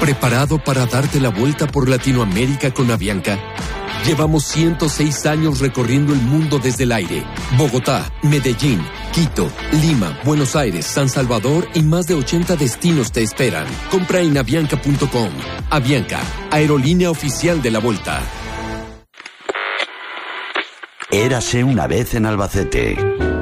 ¿Preparado para darte la vuelta por Latinoamérica con Avianca? Llevamos 106 años recorriendo el mundo desde el aire. Bogotá, Medellín, Quito, Lima, Buenos Aires, San Salvador y más de 80 destinos te esperan. Compra en avianca.com. Avianca, aerolínea oficial de la Volta. Érase una vez en Albacete.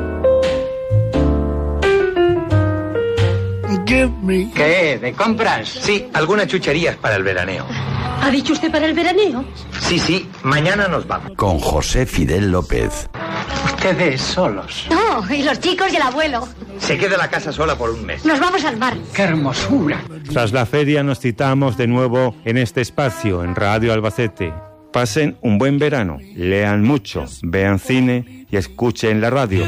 ¿Qué? ¿De compras? Sí, algunas chucherías para el veraneo. ¿Ha dicho usted para el veraneo? Sí, mañana nos vamos. Con José Fidel López. Ustedes solos. No, y los chicos y el abuelo. Se queda la casa sola por un mes. Nos vamos al mar. ¡Qué hermosura! Tras la feria nos citamos de nuevo en este espacio, en Radio Albacete. Pasen un buen verano, lean mucho, vean cine y escuchen la radio.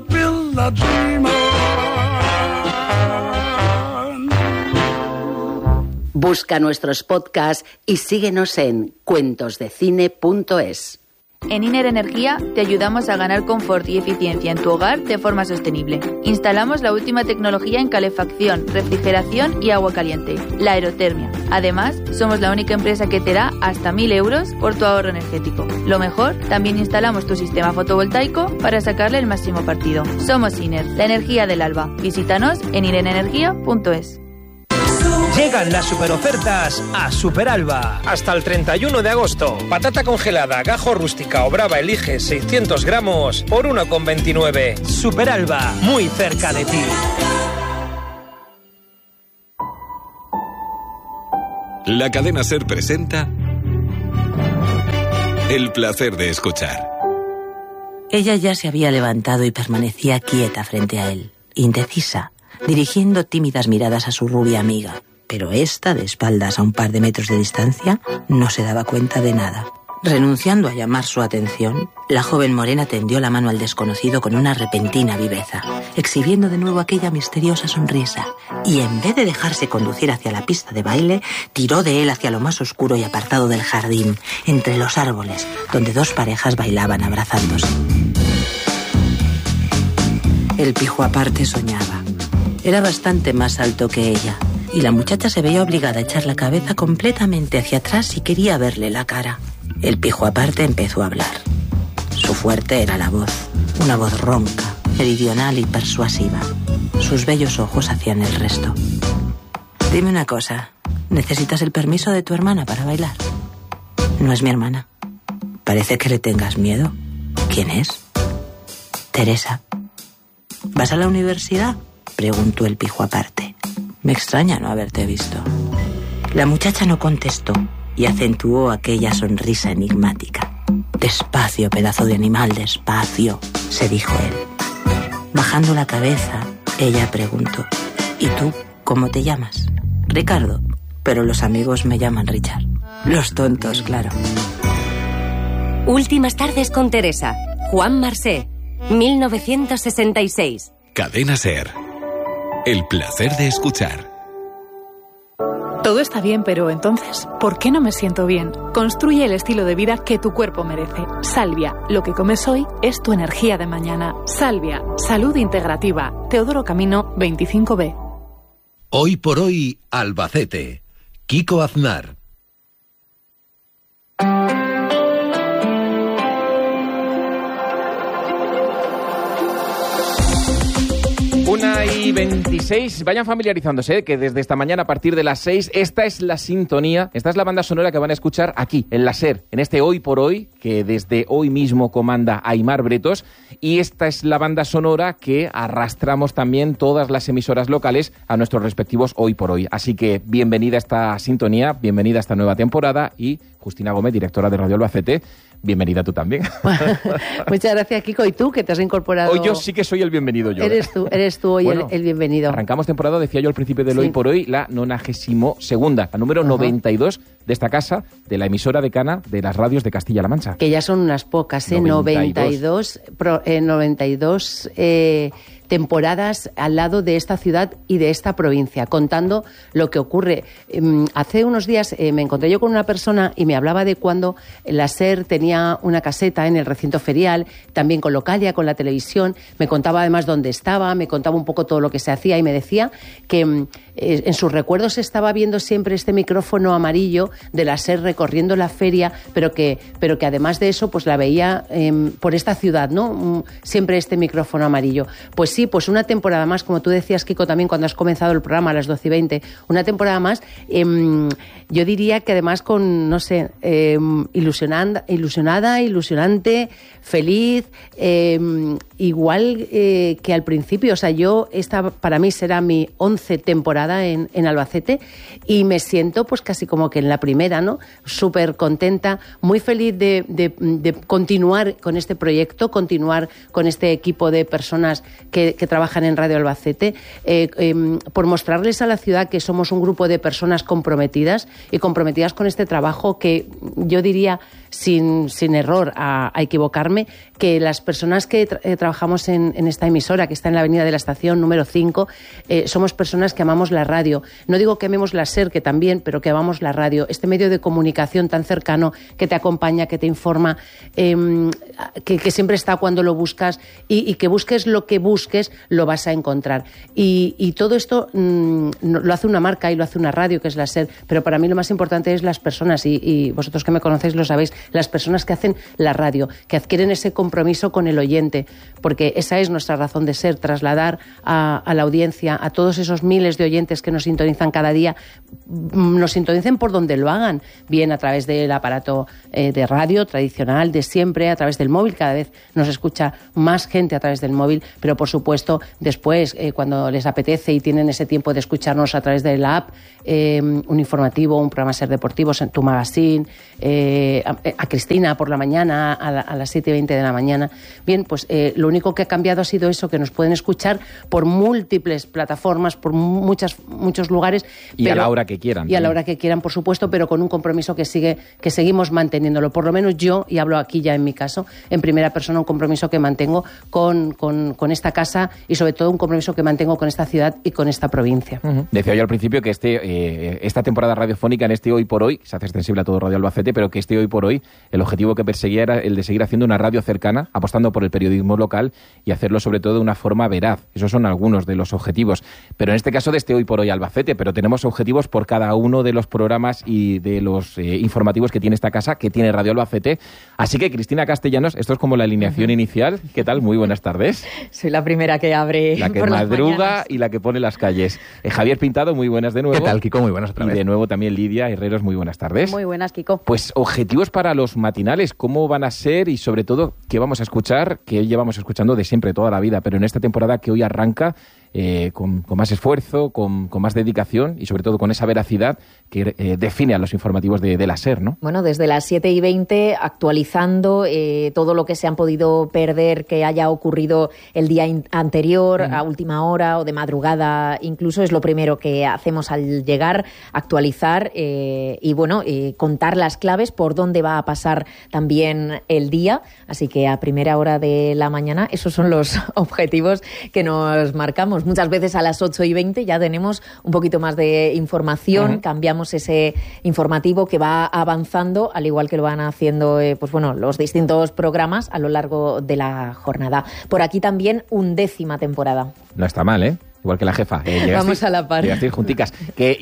Busca nuestros podcasts y síguenos en cuentosdecine.es. En Iner Energía te ayudamos a ganar confort y eficiencia en tu hogar de forma sostenible. Instalamos la última tecnología en calefacción, refrigeración y agua caliente, la aerotermia. Además, somos la única empresa que te da hasta 1.000 euros por tu ahorro energético. Lo mejor, también instalamos tu sistema fotovoltaico para sacarle el máximo partido. Somos Iner, la energía del alba. Visítanos en inerenergia.es. Llegan las superofertas a Superalba. Hasta el 31 de agosto. Patata congelada, gajo rústica o brava elige 600 gramos por 1,29. Superalba, muy cerca de ti. La cadena SER presenta El placer de escuchar. Ella ya se había levantado y permanecía quieta frente a él, indecisa, dirigiendo tímidas miradas a su rubia amiga. Pero ésta, de espaldas a un par de metros de distancia, no se daba cuenta de nada. Renunciando a llamar su atención, la joven morena tendió la mano al desconocido con una repentina viveza, exhibiendo de nuevo aquella misteriosa sonrisa, y en vez de dejarse conducir hacia la pista de baile, tiró de él hacia lo más oscuro y apartado del jardín, entre los árboles, donde dos parejas bailaban abrazándose. El pijo aparte soñaba. Era bastante más alto que ella, y la muchacha se veía obligada a echar la cabeza completamente hacia atrás si quería verle la cara. El pijo aparte empezó a hablar. Su fuerte era la voz, una voz ronca, meridional y persuasiva. Sus bellos ojos hacían el resto. Dime una cosa, ¿necesitas el permiso de tu hermana para bailar? No es mi hermana. Parece que le tengas miedo. ¿Quién es? Teresa. ¿Vas a la universidad?, preguntó el pijo aparte. Me extraña no haberte visto. La muchacha no contestó y acentuó aquella sonrisa enigmática. Despacio, pedazo de animal, despacio, se dijo él. Bajando la cabeza, ella preguntó: ¿y tú cómo te llamas? Ricardo, pero los amigos me llaman Richard. Los tontos, claro. Últimas tardes con Teresa. Juan Marsé, 1966. Cadena SER. El placer de escuchar. Todo está bien, pero entonces, ¿por qué no me siento bien? Construye el estilo de vida que tu cuerpo merece. Salvia, lo que comes hoy es tu energía de mañana. Salvia, salud integrativa. Teodoro Camino, 25B. Hoy por hoy, Albacete. Kiko Aznar. Una y 26, vayan familiarizándose que desde esta mañana a partir de las 6 esta es la sintonía, esta es la banda sonora que van a escuchar aquí en la SER, en este Hoy por Hoy, que desde hoy mismo comanda Aimar Bretos, y esta es la banda sonora que arrastramos también todas las emisoras locales a nuestros respectivos Hoy por Hoy. Así que bienvenida a esta sintonía, bienvenida a esta nueva temporada, y Justina Gómez, directora de Radio Albacete, bienvenida tú también. Muchas gracias, Kiko. ¿Y tú, que te has incorporado? Hoy yo sí que soy el bienvenido yo. Eres tú hoy bueno, el bienvenido. Arrancamos temporada, decía yo al principio del Hoy por Hoy, la 92ª, la número 92 de esta casa, de la emisora decana de las radios de Castilla-La Mancha. Que ya son unas pocas, 92 temporadas al lado de esta ciudad y de esta provincia, contando lo que ocurre. Hace unos días me encontré yo con una persona y me hablaba de cuando la SER tenía una caseta en el recinto ferial, también con Localia, con la televisión. Me contaba además dónde estaba, me contaba un poco todo lo que se hacía y me decía que en sus recuerdos estaba viendo siempre este micrófono amarillo de la SER recorriendo la feria, pero que además de eso pues la veía por esta ciudad, ¿no? Siempre este micrófono amarillo. Pues sí, pues una temporada más, como tú decías, Kiko, también cuando has comenzado el programa a las 12:20, una temporada más, yo diría que además con, no sé, ilusionante, feliz, igual que al principio. O sea, esta para mí será mi 11 temporada en Albacete y me siento pues casi como que en la primera, ¿no? Súper contenta, muy feliz de continuar con este proyecto, continuar con este equipo de personas que trabajan en Radio Albacete, por mostrarles a la ciudad que somos un grupo de personas comprometidas con este trabajo que yo diría, sin error a equivocarme, que las personas que trabajamos en esta emisora, que está en la Avenida de la Estación número 5, somos personas que amamos la radio. No digo que amemos la SER, que también, pero que amamos la radio, este medio de comunicación tan cercano, que te acompaña, que te informa, que siempre está cuando lo buscas y que busques lo que busques, lo vas a encontrar. Y todo esto lo hace una marca y lo hace una radio, que es la SER, pero para mí lo más importante es las personas, y vosotros que me conocéis lo sabéis, las personas que hacen la radio, que adquieren ese compromiso con el oyente, porque esa es nuestra razón de ser, trasladar a la audiencia, a todos esos miles de oyentes que nos sintonizan cada día, nos sintonicen por donde lo hagan, bien a través del aparato de radio tradicional de siempre, a través del móvil, cada vez nos escucha más gente a través del móvil, pero por supuesto después, cuando les apetece y tienen ese tiempo de escucharnos a través de la app, un informativo, un programa Ser Deportivos, Tu Magazine, a Cristina por la mañana, a las 7:20 de la mañana. Bien, pues lo único que ha cambiado ha sido eso, que nos pueden escuchar por múltiples plataformas, por muchos lugares. Y a la hora que quieran. Y a la hora que quieran, por supuesto, pero con un compromiso que seguimos manteniéndolo. Por lo menos yo, y hablo aquí ya en mi caso, en primera persona, un compromiso que mantengo con esta casa y sobre todo un compromiso que mantengo con esta ciudad y con esta provincia. Decía yo al principio que esta temporada radiofónica, en este Hoy por Hoy, se hace extensible a todo Radio Albacete, pero que este Hoy por Hoy, el objetivo que perseguía era el de seguir haciendo una radio cercana, apostando por el periodismo local y hacerlo sobre todo de una forma veraz. Esos son algunos de los objetivos. Pero en este caso de este Hoy por Hoy Albacete, pero tenemos objetivos por cada uno de los programas y de los informativos que tiene esta casa, que tiene Radio Albacete. Así que, Cristina Castellanos, esto es como la alineación inicial. ¿Qué tal? Muy buenas tardes. Soy la primera que abre la que por madruga y la que pone las calles. Javier Pintado, muy buenas de nuevo. ¿Qué tal, Kiko? Muy buenas otra vez. Y de nuevo también Lidia Herreros, muy buenas tardes. Muy buenas, Kiko. Pues objetivos para los matinales, ¿cómo van a ser? Y sobre todo, ¿qué vamos a escuchar? Que llevamos escuchando de siempre, toda la vida, pero en esta temporada que hoy arranca con más esfuerzo, con más dedicación y sobre todo con esa veracidad que define a los informativos de la SER, ¿no? Bueno, desde las 7:20 actualizando todo lo que se han podido perder, que haya ocurrido el día anterior, a última hora o de madrugada, incluso es lo primero que hacemos al llegar, actualizar y bueno, contar las claves por dónde va a pasar también el día, así que a primera hora de la mañana esos son los objetivos que nos marcamos. Muchas veces a las 8:20 ya tenemos un poquito más de información, cambiamos ese informativo que va avanzando, al igual que lo van haciendo pues bueno, los distintos programas a lo largo de la jornada. Por aquí también 11ª temporada. No está mal, ¿eh? Igual que la jefa. Vamos a la par. Llegasteis junticas.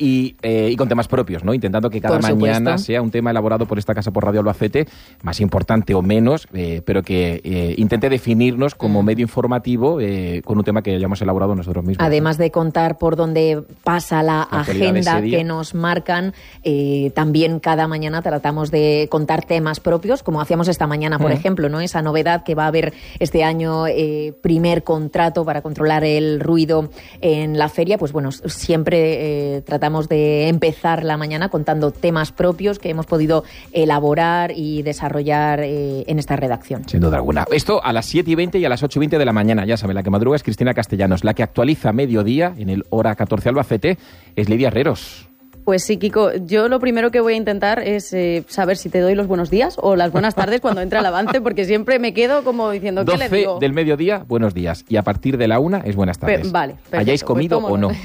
Y con temas propios, ¿no? Intentando que cada mañana sea un tema elaborado por esta casa, por Radio Albacete, más importante o menos, pero que intente definirnos como medio informativo con un tema que hayamos elaborado nosotros mismos. Además de contar por dónde pasa la agenda que nos marcan, también cada mañana tratamos de contar temas propios, como hacíamos esta mañana, por ejemplo, ¿no? Esa novedad que va a haber este año, primer contrato para controlar el ruido en la feria, pues bueno, siempre tratamos de empezar la mañana contando temas propios que hemos podido elaborar y desarrollar en esta redacción. Sin duda alguna. Esto a las 7:20 y a las 8:20 de la mañana, ya saben, la que madruga es Cristina Castellanos, la que actualiza mediodía en el hora 14 Albacete es Lidia Herreros. Pues sí, Kiko, yo lo primero que voy a intentar es saber si te doy los buenos días o las buenas tardes cuando entre el avance, porque siempre me quedo como diciendo, ¿qué le digo? 12 del mediodía, buenos días. Y a partir de la 1 es buenas tardes. Vale, perfecto. ¿Hayáis comido o no?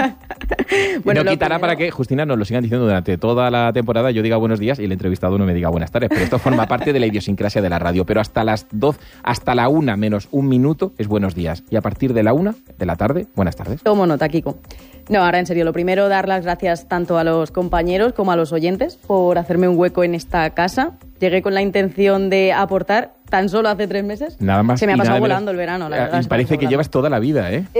Bueno, no quitará para que, Justina, nos lo sigan diciendo durante toda la temporada, yo diga buenos días y el entrevistado no me diga buenas tardes. Pero esto forma parte de la idiosincrasia de la radio. Pero hasta las 12, hasta la 1 menos un minuto es buenos días. Y a partir de la 1 de la tarde, buenas tardes. Tomo nota, Kiko. No, ahora en serio, lo primero, dar las gracias tanto a los compañeros como a los oyentes por hacerme un hueco en esta casa. Llegué con la intención de aportar tan solo hace 3 meses. Nada más. Se me ha pasado volando el verano, la verdad. Parece que llevas toda la vida, ¿eh?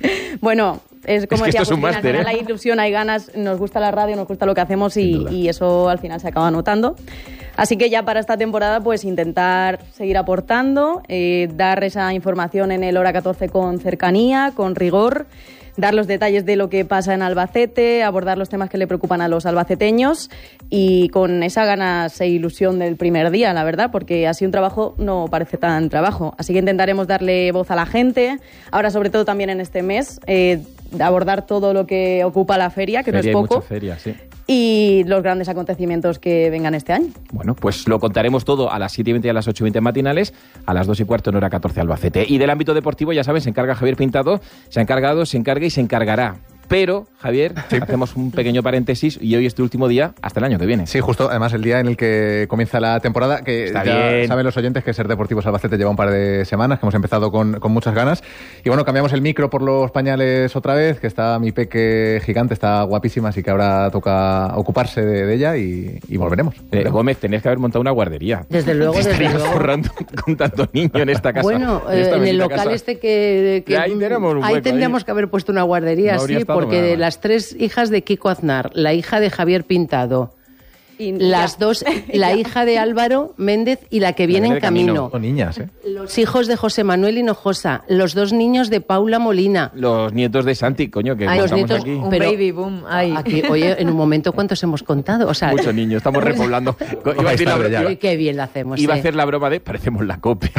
Bueno, es como es que decía, esto es un máster, hay ilusión, hay ganas, nos gusta la radio, nos gusta lo que hacemos y eso al final se acaba notando. Así que ya para esta temporada, pues intentar seguir aportando, dar esa información en el Hora 14 con cercanía, con rigor, dar los detalles de lo que pasa en Albacete, abordar los temas que le preocupan a los albaceteños y con esa ganas e ilusión del primer día, la verdad, porque así un trabajo no parece tan trabajo. Así que intentaremos darle voz a la gente, ahora sobre todo también en este mes, abordar todo lo que ocupa la feria, que no es poco. Mucha feria, sí. Y los grandes acontecimientos que vengan este año. Bueno, pues lo contaremos todo a las 7:20 y a las 8:20 matinales, a las 2:15 en Hora 14 Albacete. Y del ámbito deportivo, ya saben, se encarga Javier Pintado, se ha encargado, se encarga y se encargará. Pero, Javier, hacemos un pequeño paréntesis y hoy es tu último día hasta el año que viene. Sí, justo, además el día en el que comienza la temporada, que está ya bien. Saben los oyentes que Ser Deportivos Albacete lleva un par de semanas, que hemos empezado con muchas ganas. Y bueno, cambiamos el micro por los pañales otra vez, que está mi peque gigante, está guapísima, así que ahora toca ocuparse de ella y volveremos. Gómez, tenías que haber montado una guardería. Desde luego, Te desde luego. forrando con tanto niño en esta casa. Bueno, en el local casa. este que ahí tenemos un hueco, ahí tendríamos que haber puesto una guardería, no sí, porque de las 3 hijas de Kiko Aznar, la hija de Javier Pintado, las dos, la hija de Álvaro Méndez y la que viene en camino. Son niñas, ¿eh? Los hijos de José Manuel Hinojosa, los 2 niños de Paula Molina. Los nietos de Santi, coño, que los nietos, aquí. Un baby boom. Ay. Aquí, oye, en un momento, ¿cuántos hemos contado? O sea, muchos niños, estamos repoblando. Qué bien lo hacemos. Iba a hacer la broma de parecemos la COPE.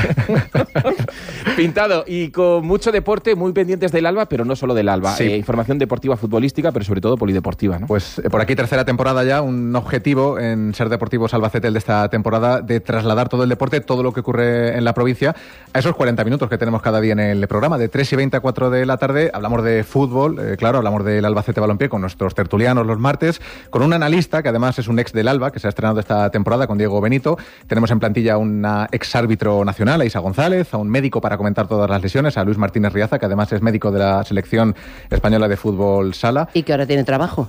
Pintado y con mucho deporte, muy pendientes del Alba, pero no solo del Alba. Sí. Información deportiva, futbolística, pero sobre todo polideportiva, ¿no? Pues por aquí 3ª temporada ya, un objetivo en Ser Deportivos Albacete el de esta temporada, de trasladar todo el deporte, todo lo que ocurre en la provincia, a esos 40 minutos que tenemos cada día en el programa. De 3:20 a 4 de la tarde hablamos de fútbol, claro, hablamos del Albacete Balompié con nuestros tertulianos los martes, con un analista que además es un ex del Alba, que se ha estrenado esta temporada, con Diego Benito. Tenemos en plantilla a una ex árbitro nacional, a Isa González, a un médico para comentar todas las lesiones, a Luis Martínez Riaza, que además es médico de la selección española de fútbol sala. Y que ahora tiene trabajo.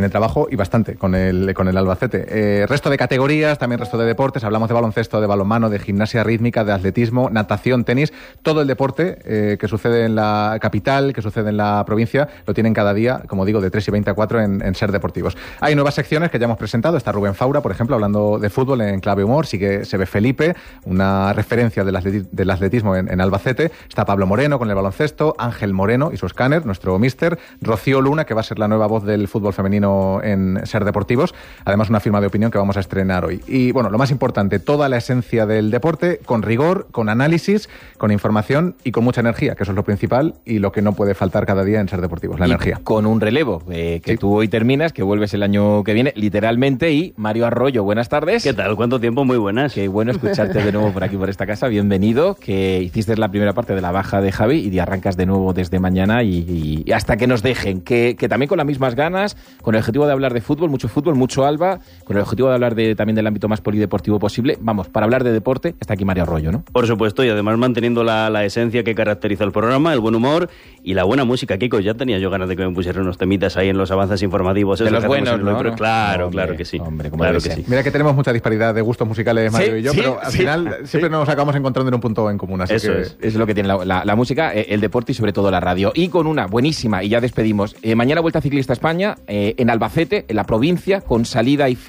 Y bastante con el Albacete. Resto de categorías, también resto de deportes, hablamos de baloncesto, de balonmano, de gimnasia rítmica, de atletismo, natación, tenis, todo el deporte que sucede en la capital, que sucede en la provincia, lo tienen cada día, como digo, de 3:20 a 4 en Ser Deportivos. Hay nuevas secciones que ya hemos presentado, está Rubén Faura, por ejemplo, hablando de fútbol en clave humor, sí que se ve Felipe, una referencia del atletismo en Albacete, está Pablo Moreno con el baloncesto, Ángel Moreno y su escáner, nuestro míster, Rocío Luna, que va a ser la nueva voz del fútbol femenino en Ser Deportivos, además una firma de opinión que vamos a estrenar hoy. Y bueno, lo más importante, toda la esencia del deporte, con rigor, con análisis, con información y con mucha energía, que eso es lo principal y lo que no puede faltar cada día en Ser Deportivos, la energía. Con un relevo, que sí. Tú hoy terminas, que vuelves el año que viene, literalmente, y Mario Arroyo, buenas tardes. ¿Qué tal? ¿Cuánto tiempo? Muy buenas. Qué bueno escucharte de nuevo por aquí, por esta casa, bienvenido, que hiciste la primera parte de la baja de Javi y te arrancas de nuevo desde mañana y hasta que nos dejen, que también con las mismas ganas, con el objetivo de hablar de fútbol, mucho Alba, con el objetivo de hablar también del ámbito más polideportivo posible. Vamos, para hablar de deporte está aquí Mario Arroyo, ¿no? Por supuesto, y además manteniendo la esencia que caracteriza el programa, el buen humor y la buena música. Kiko, ya tenía yo ganas de que me pusieran unos temitas ahí en los avances informativos. De los buenos, ¿no? Claro, hombre, claro que sí. Hombre, claro que sí. Mira que tenemos mucha disparidad de gustos musicales, Mario y yo, pero al final siempre nos acabamos encontrando en un punto en común. Así eso que es lo que tiene la música, el deporte y sobre todo la radio. Y con una buenísima, y ya despedimos, mañana Vuelta Ciclista a España, en Albacete, en la provincia, con salida y final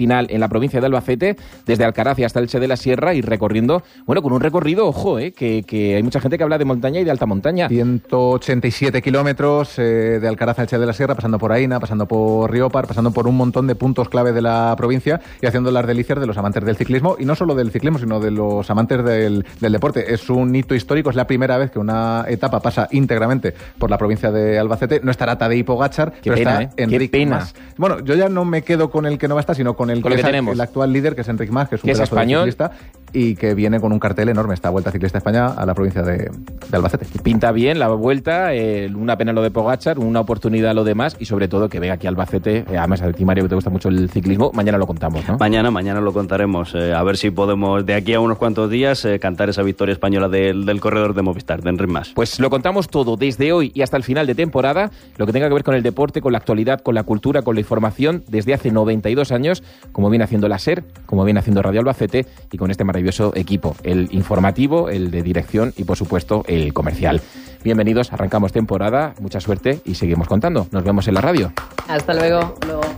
final en la provincia de Albacete, desde Alcaraz y hasta Elche de la Sierra, y recorriendo, bueno, con un recorrido, ojo, que hay mucha gente que habla de montaña y de alta montaña. 187 kilómetros de Alcaraz a Elche de la Sierra, pasando por Aina, pasando por Riópar, pasando por un montón de puntos clave de la provincia y haciendo las delicias de los amantes del ciclismo, y no solo del ciclismo, sino de los amantes del deporte. Es un hito histórico, es la primera vez que una etapa pasa íntegramente por la provincia de Albacete. No estará Tadej Pogačar, pero pena, está Enric Mas. Bueno, yo ya no me quedo con el que no va a estar, sino con el que tenemos, el actual líder, que es Enric Mas, que es un pedazo de ciclista y que viene con un cartel enorme, esta Vuelta Ciclista España a la provincia de Albacete. Pinta bien la vuelta, una pena lo de Pogačar, una oportunidad lo demás, y sobre todo que venga aquí a Albacete. Además, a ti, Mario, que te gusta mucho el ciclismo, mañana lo contamos, ¿no? Mañana lo contaremos, a ver si podemos de aquí a unos cuantos días cantar esa victoria española del corredor de Movistar, de Enric Mas. Pues lo contamos todo, desde hoy y hasta el final de temporada, lo que tenga que ver con el deporte, con la actualidad, con la cultura, con la información, desde hace 92 años, como viene haciendo la SER, como viene haciendo Radio Albacete, y con este maravilloso equipo, el informativo, el de dirección y, por supuesto, el comercial. Bienvenidos, arrancamos temporada, mucha suerte y seguimos contando. Nos vemos en la radio. Hasta luego.